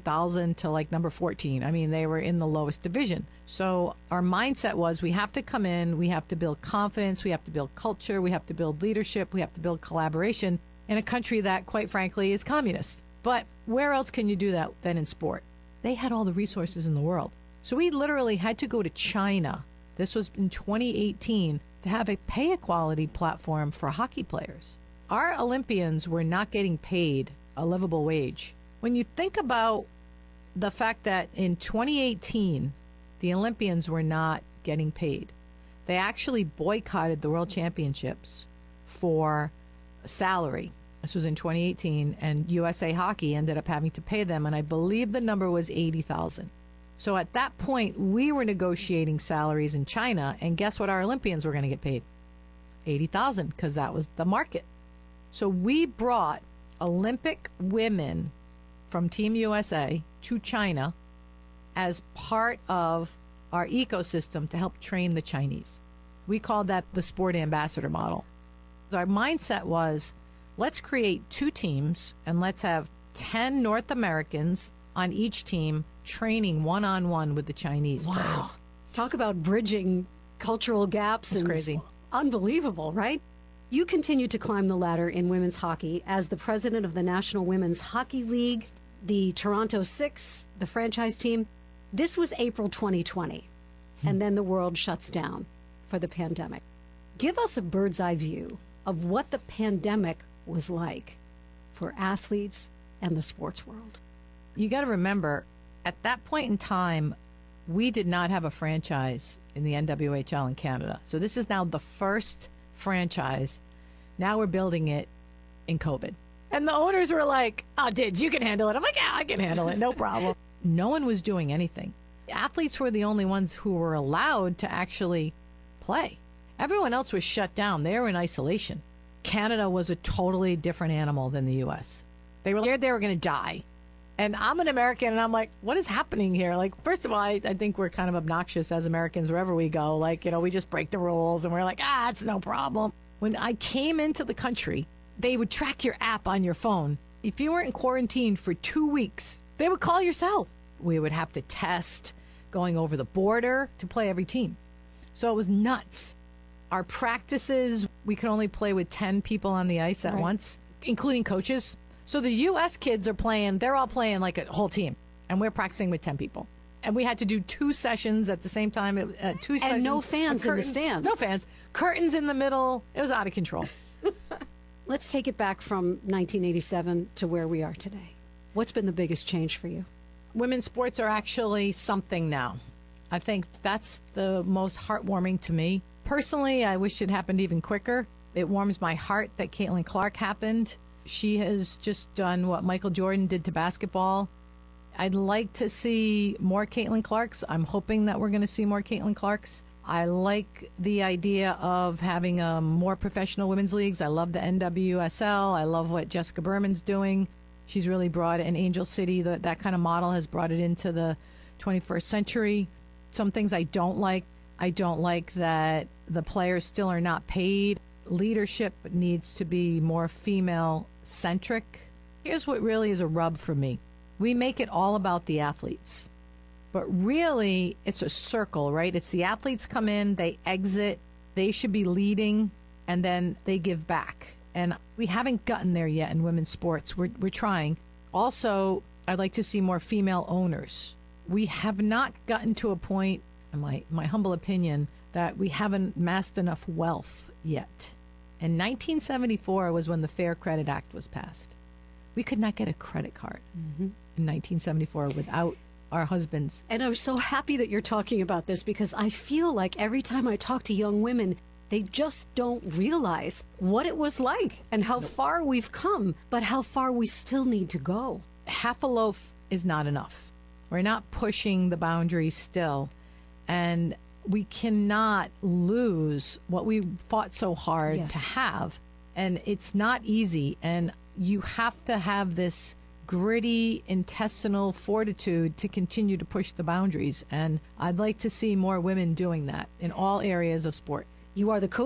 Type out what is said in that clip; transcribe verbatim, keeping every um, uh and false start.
thousand to like number fourteen. I mean, they were in the lowest division. So our mindset was we have to come in, we have to build confidence, we have to build culture, we have to build leadership, we have to build collaboration in a country that, quite frankly, is communist. But where else can you do that than in sport? They had all the resources in the world. So we literally had to go to China. This was in twenty eighteen to have a pay equality platform for hockey players. Our Olympians were not getting paid a livable wage. When you think about the fact that in twenty eighteen, the Olympians were not getting paid, they actually boycotted the World Championships for salary. This was in twenty eighteen, and U S A Hockey ended up having to pay them, and I believe the number was eighty thousand. So at that point, we were negotiating salaries in China, and guess what our Olympians were going to get paid? eighty thousand, because that was the market. So we brought Olympic women from Team U S A to China as part of our ecosystem to help train the Chinese. We called that the sport ambassador model. So our mindset was, let's create two teams and let's have ten North Americans on each team training one-on-one with the Chinese wow. players. Talk about bridging cultural gaps. It's and crazy. Unbelievable, right? You continue to climb the ladder in women's hockey as the president of the National Women's Hockey League, the Toronto Six, the franchise team. This was April twenty twenty, hmm. and then the world shuts down for the pandemic. Give us a bird's eye view of what the pandemic was like for athletes and the sports world. You got to remember, at that point in time, we did not have a franchise in the N W H L in Canada. So this is now the first franchise. Now we're building it in COVID. And the owners were like, oh, Didge, you can handle it. I'm like, yeah, I can handle it. No problem. No one was doing anything. Athletes were the only ones who were allowed to actually play. Everyone else was shut down. They were in isolation. Canada was a totally different animal than the U S. They were scared they were going to die. And I'm an American, and I'm like, what is happening here? Like, first of all, I, I think we're kind of obnoxious as Americans wherever we go. Like, you know, we just break the rules, and we're like, ah, it's no problem. When I came into the country, they would track your app on your phone. If you weren't quarantined for two weeks, they would call your cell. We would have to test going over the border to play every team. So it was nuts. Our practices, we could only play with ten people on the ice at right. once, including coaches. So the U S kids are playing, they're all playing like a whole team, and we're practicing with ten people. And we had to do two sessions at the same time, uh, two and sessions. And no fans curtain, in the stands. No fans. Curtains in the middle. It was out of control. Let's take it back from nineteen eighty-seven to where we are today. What's been the biggest change for you? Women's sports are actually something now. I think that's the most heartwarming to me. Personally, I wish it happened even quicker. It warms my heart that Caitlin Clark happened. She has just done what Michael Jordan did to basketball. I'd like to see more Caitlin Clarks. I'm hoping that we're going to see more Caitlin Clarks. I like the idea of having a more professional women's leagues. I love the N W S L. I love what Jessica Berman's doing. She's really brought it in Angel City. That, that kind of model has brought it into the twenty-first century. Some things I don't like. I don't like that the players still are not paid. Leadership needs to be more female-centric. Here's what really is a rub for me. We make it all about the athletes. But really, it's a circle, right? It's the athletes come in, they exit, they should be leading, and then they give back. And we haven't gotten there yet in women's sports. We're, we're trying. Also, I'd like to see more female owners. We have not gotten to a point, in my, my humble opinion, that we haven't amassed enough wealth yet. And nineteen seventy-four was when the Fair Credit Act was passed. We could not get a credit card mm-hmm. in nineteen seventy-four without our husbands. And I'm so happy that you're talking about this, because I feel like every time I talk to young women, they just don't realize what it was like and how nope. far we've come, but how far we still need to go. Half a loaf is not enough. We're not pushing the boundaries still. And we cannot lose what we fought so hard yes. to have. And it's not easy. And you have to have this gritty intestinal fortitude to continue to push the boundaries. And I'd like to see more women doing that in all areas of sport. You are the coach.